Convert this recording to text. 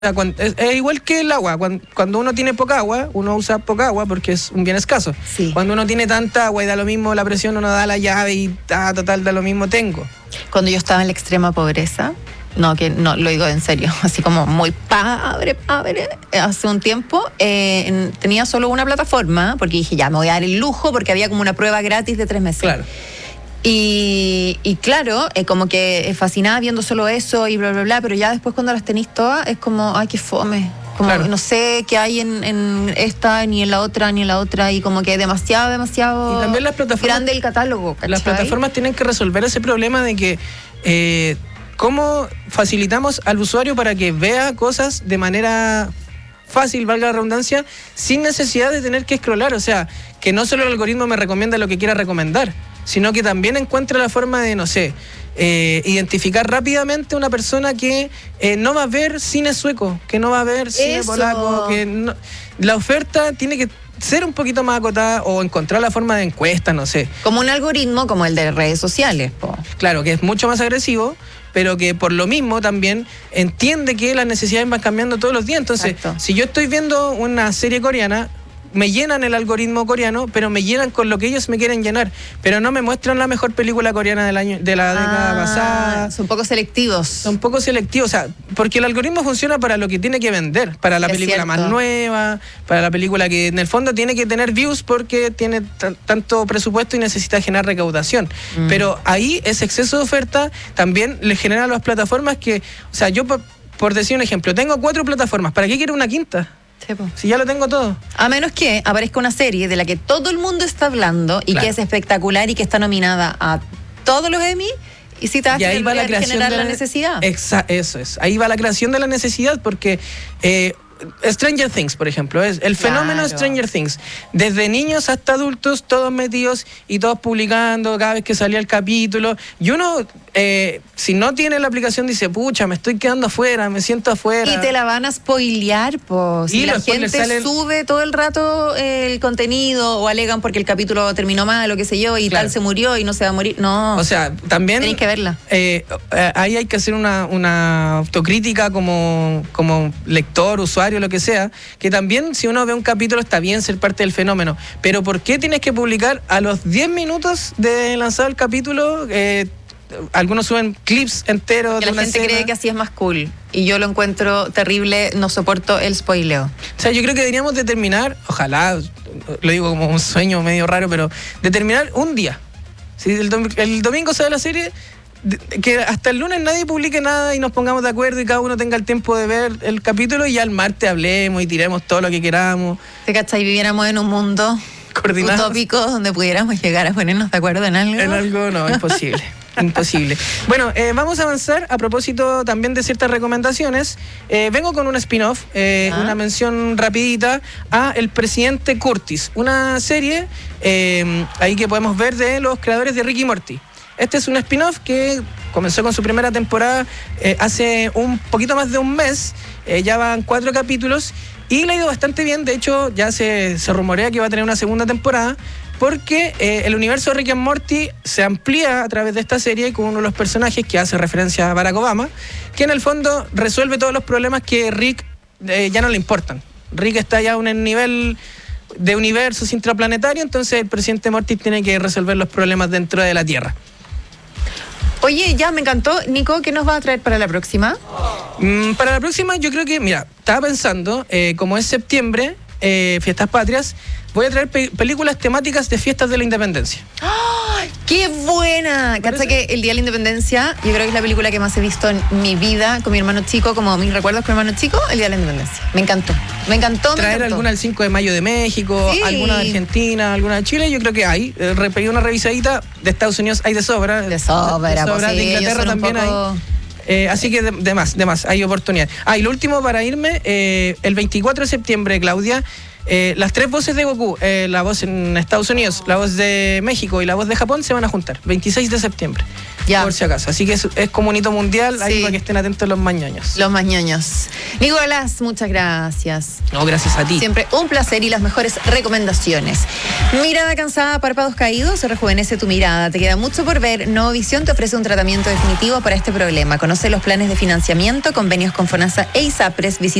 Es igual que el agua. Cuando uno tiene poca agua, uno usa poca agua porque es un bien escaso. Sí. Cuando uno tiene tanta agua y da lo mismo la presión, uno da la llave y total, da lo mismo tengo. Cuando yo estaba en la extrema pobreza, no lo digo en serio, así como muy pobre, hace un tiempo, tenía solo una plataforma, porque dije, ya me voy a dar el lujo, porque había como una prueba gratis de 3 meses. Claro. Y claro, como que fascinaba viendo solo eso y bla, bla, bla, pero ya después cuando las tenéis todas, es como, ay, qué fome. Como claro. No sé qué hay en esta, ni en la otra, y como que demasiado Y también las plataformas, grande el catálogo, ¿cachai? Las plataformas tienen que resolver ese problema de que cómo facilitamos al usuario para que vea cosas de manera fácil, valga la redundancia, sin necesidad de tener que scrollar. O sea, que no solo el algoritmo me recomienda lo que quiera recomendar, sino que también encuentre la forma de, no sé, identificar rápidamente una persona que no va a ver cine sueco, que no va a ver cine polaco, que no, la oferta tiene que ser un poquito más acotada o encontrar la forma de encuesta, no sé. Como un algoritmo como el de redes sociales, po. Claro, que es mucho más agresivo, pero que por lo mismo también entiende que las necesidades van cambiando todos los días. Entonces, exacto, si yo estoy viendo una serie coreana, me llenan el algoritmo coreano, pero me llenan con lo que ellos me quieren llenar, pero no me muestran la mejor película coreana de la década pasada. Son poco selectivos. Son poco selectivos, o sea, porque el algoritmo funciona para lo que tiene que vender, para la película más nueva, para la película que en el fondo tiene que tener views porque tiene tanto presupuesto y necesita generar recaudación. Pero ahí ese exceso de oferta también le genera a las plataformas que, o sea, yo por decir un ejemplo, tengo 4 plataformas, ¿para qué quiero una quinta? Si ya lo tengo todo. A menos que aparezca una serie de la que todo el mundo está hablando y que es espectacular y que está nominada a todos los Emmy, y si te vas a generar la necesidad. Eso es. Ahí va la creación de la necesidad porque Stranger Things, por ejemplo, es el fenómeno Stranger Things. Desde niños hasta adultos, todos metidos y todos publicando cada vez que salía el capítulo. Y uno, si no tiene la aplicación, dice, pucha, me estoy quedando afuera, me siento afuera. Y te la van a spoilear, pues. Y la gente sube todo el rato el contenido o alegan porque el capítulo terminó mal o qué sé yo y tal se murió y no se va a morir. No. O sea, también tenéis que verla. Ahí hay que hacer una autocrítica como lector, usuario, lo que sea, que también si uno ve un capítulo está bien ser parte del fenómeno, pero ¿por qué tienes que publicar a los 10 minutos de lanzado el capítulo? Algunos suben clips enteros de una escena. La gente cree que así es más cool y yo lo encuentro terrible, no soporto el spoileo. O sea, yo creo que deberíamos determinar, ojalá, lo digo como un sueño medio raro, pero determinar un día. Si el domingo sale la serie, que hasta el lunes nadie publique nada y nos pongamos de acuerdo y cada uno tenga el tiempo de ver el capítulo y ya el martes hablemos y tiremos todo lo que queramos. ¿Te cachai? Viviéramos en un mundo utópico donde pudiéramos llegar a ponernos de acuerdo en algo. En algo no, imposible. Imposible. Bueno, vamos a avanzar a propósito también de ciertas recomendaciones. Vengo con un spin-off, una mención rapidita a El Presidente Curtis, una serie ahí que podemos ver de los creadores de Rick y Morty. Este es un spin-off que comenzó con su primera temporada hace un poquito más de un mes. Ya van 4 capítulos y le ha ido bastante bien. De hecho, ya se rumorea que va a tener una segunda temporada porque el universo de Rick and Morty se amplía a través de esta serie con uno de los personajes que hace referencia a Barack Obama, que en el fondo resuelve todos los problemas que Rick ya no le importan. Rick está ya a un nivel de universos intraplanetarios, entonces el presidente Morty tiene que resolver los problemas dentro de la Tierra. Oye, ya me encantó. Nico, ¿qué nos va a traer para la próxima? Para la próxima yo creo que, mira, estaba pensando, como es septiembre, Fiestas Patrias, voy a traer películas temáticas de fiestas de la independencia. ¡Oh, ¡qué buena! Cacha que el Día de la Independencia, yo creo que es la película que más he visto en mi vida con mi hermano chico, como mis recuerdos con mi hermano chico, el Día de la Independencia. Me encantó. Traer alguna el 5 de mayo de México, alguna de Argentina, alguna de Chile, yo creo que hay. Pedí una revisadita, de Estados Unidos hay de sobra. De sobra, de Inglaterra también hay. Así que de más, hay oportunidad. Y lo último para irme, el 24 de septiembre, Claudia, Las 3 voces de Goku, la voz en Estados Unidos, la voz de México y la voz de Japón se van a juntar 26 de septiembre. Ya. Por si acaso. Así que es como un hito mundial, ahí para que estén atentos los mañoños. Los mañoños. Nicolás, muchas gracias. No, gracias a ti. Siempre un placer y las mejores recomendaciones. Mirada cansada, párpados caídos, rejuvenece tu mirada. Te queda mucho por ver. Novovisión te ofrece un tratamiento definitivo para este problema. Conoce los planes de financiamiento, convenios con FONASA e ISAPRES.